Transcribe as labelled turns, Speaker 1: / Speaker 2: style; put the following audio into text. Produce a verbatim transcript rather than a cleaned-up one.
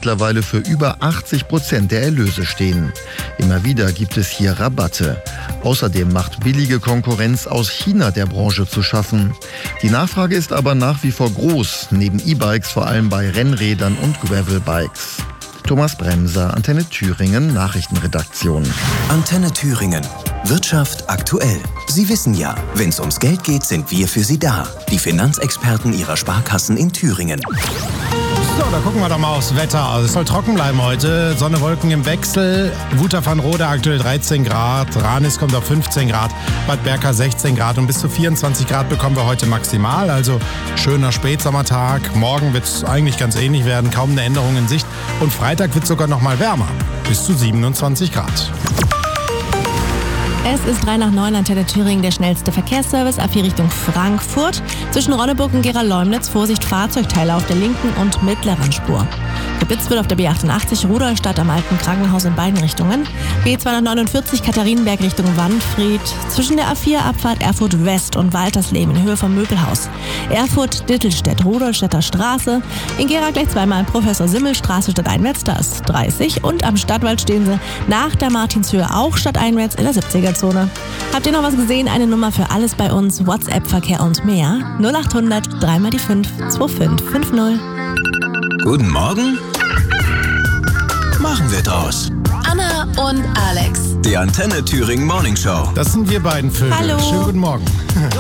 Speaker 1: mittlerweile für über achtzig Prozent der Erlöse stehen. Immer wieder gibt es hier Rabatte. Außerdem macht billige Konkurrenz aus China der Branche zu schaffen. Die Nachfrage ist aber nach wie vor groß, neben E-Bikes vor allem bei Rennrädern und Gravelbikes. Thomas Bremser, Antenne Thüringen, Nachrichtenredaktion.
Speaker 2: Antenne Thüringen. Wirtschaft aktuell. Sie wissen ja, wenn es ums Geld geht, sind wir für Sie da. Die Finanzexperten Ihrer Sparkassen in Thüringen.
Speaker 3: So, da gucken wir doch mal aufs Wetter. Also es soll trocken bleiben heute. Sonne, Wolken im Wechsel. Wuther-Van-Rode aktuell dreizehn Grad. Ranis kommt auf fünfzehn Grad. Bad Berka sechzehn Grad. Und bis zu vierundzwanzig Grad bekommen wir heute maximal. Also schöner Spätsommertag. Morgen wird es eigentlich ganz ähnlich werden. Kaum eine Änderung in Sicht. Und Freitag wird es sogar noch mal wärmer. Bis zu siebenundzwanzig Grad.
Speaker 4: Es ist drei nach neun, Antenne Thüringen, der schnellste Verkehrsservice, A vier Richtung Frankfurt. Zwischen Ronneburg und Gera-Leumnitz, Vorsicht, Fahrzeugteile auf der linken und mittleren Spur. Geblitzt wird auf der B achtundachtzig Rudolstadt am Alten Krankenhaus in beiden Richtungen. B zweihundertneunundvierzig Katharinenberg Richtung Wanfried. Zwischen der A vier Abfahrt Erfurt West und Waltersleben in Höhe vom Möbelhaus. Erfurt-Dittelstedt, Rudolstädter Straße. In Gera gleich zweimal Professor Simmel Straße stadteinwärts, da ist dreißig. Und am Stadtwald stehen sie nach der Martinshöhe auch stadteinwärts in der siebziger-Zone. Habt ihr noch was gesehen? Eine Nummer für alles bei uns, WhatsApp-Verkehr und mehr. null achthundert drei mal die fünf zwei fünf fünf null.
Speaker 2: Guten Morgen. Machen wir draus.
Speaker 5: Anna und Alex.
Speaker 2: Die Antenne Thüringen Morning Show.
Speaker 3: Das sind wir beiden Vögel.
Speaker 4: Hallo.
Speaker 3: Schönen guten Morgen.